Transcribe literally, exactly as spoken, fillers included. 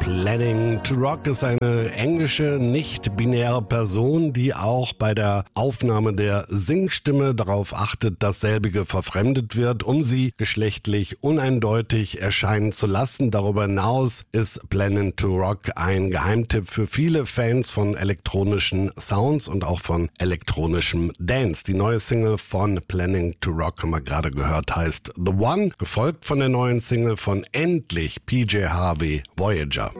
Planning to Rock ist eine englische, nicht-binäre Person, die auch bei der Aufnahme der Singstimme darauf achtet, dass selbige verfremdet wird, um sie geschlechtlich uneindeutig erscheinen zu lassen. Darüber hinaus ist Planning to Rock ein Geheimtipp für viele Fans von elektronischen Sounds und auch von elektronischem Dance. Die neue Single von Planning to Rock, haben wir gerade gehört, heißt The One, gefolgt von der neuen Single von Endlich P J Harvey, Voyager.